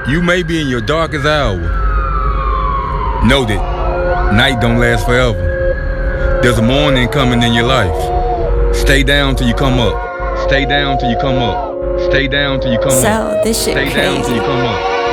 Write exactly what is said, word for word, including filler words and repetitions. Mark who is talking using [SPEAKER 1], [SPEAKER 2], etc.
[SPEAKER 1] You may be in your darkest hour. Know that night don't last forever. There's a morning coming in your life. Stay down till you come up. Stay down till you come up. Stay down till you come
[SPEAKER 2] So,
[SPEAKER 1] up.
[SPEAKER 2] this shit
[SPEAKER 1] Stay
[SPEAKER 2] crazy.
[SPEAKER 1] down till you come up.